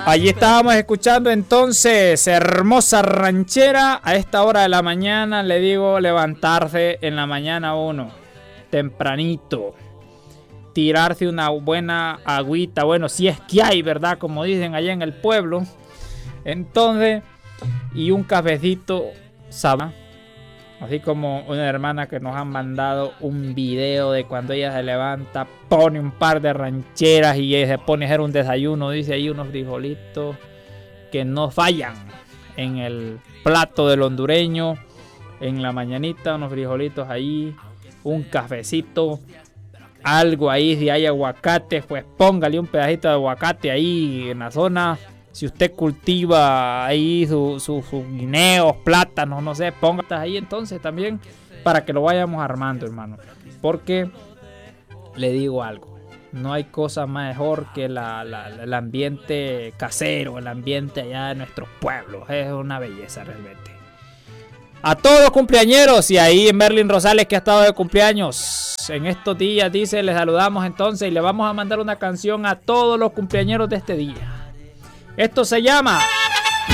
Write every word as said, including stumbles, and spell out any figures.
Allí estábamos escuchando entonces Hermosa Ranchera. A esta hora de la mañana le digo levantarse en la mañana uno, tempranito, tirarse una buena agüita, bueno, si es que hay, ¿verdad? Como dicen allá en el pueblo. Entonces, y un cafecito sabana. Así como una hermana que nos han mandado un video de cuando ella se levanta, pone un par de rancheras y se pone a hacer un desayuno. Dice ahí unos frijolitos que no fallan en el plato del hondureño. En la mañanita unos frijolitos ahí, un cafecito, algo ahí. Si hay aguacate, pues póngale un pedacito de aguacate ahí en la zona. Si usted cultiva ahí sus su, su guineos, plátanos, no sé, póngate ahí entonces también para que lo vayamos armando, hermano. Porque le digo algo, no hay cosa mejor que la, la, el ambiente casero, el ambiente allá de nuestros pueblos. Es una belleza realmente. A todos los cumpleañeros y ahí en Merlin Rosales que ha estado de cumpleaños en estos días, dice, les saludamos entonces y le vamos a mandar una canción a todos los cumpleañeros de este día. Esto se llama